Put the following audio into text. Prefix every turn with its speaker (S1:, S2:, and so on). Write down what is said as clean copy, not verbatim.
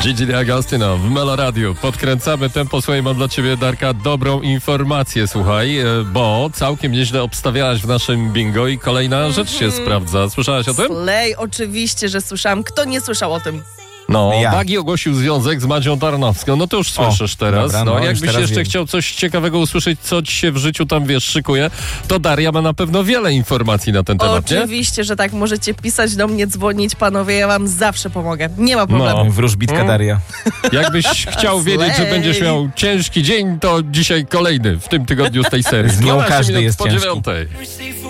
S1: Gigi D'Agostino w Melo Radio. Podkręcamy tempo. Słuchaj, mam dla ciebie, Darka, dobrą informację, słuchaj, bo całkiem nieźle obstawiałaś w naszym bingo i kolejna rzecz się sprawdza. Słyszałaś o tym?
S2: Slay, oczywiście, że słyszałam. Kto nie słyszał o tym?
S1: No,
S3: Ja.
S1: Bagi ogłosił związek z Madzią Tarnowską. No to już słyszysz teraz.
S3: dobra,
S1: no,
S3: już
S1: jakbyś
S3: teraz
S1: jeszcze
S3: wiem.
S1: chciał coś ciekawego usłyszeć, co ci się w życiu tam, szykuje, to Daria ma na pewno wiele informacji na ten temat, nie?
S2: Oczywiście, że tak. Możecie pisać do mnie, dzwonić, panowie. Ja wam zawsze pomogę. Nie ma problemu.
S1: No.
S3: Wróżbitka Daria.
S1: Jakbyś chciał wiedzieć, że będziesz miał ciężki dzień, to dzisiaj kolejny w tym tygodniu z tej serii.
S3: Z nią
S1: 12
S3: każdy
S1: minut
S3: jest
S1: po
S3: ciężki.
S1: 9:00.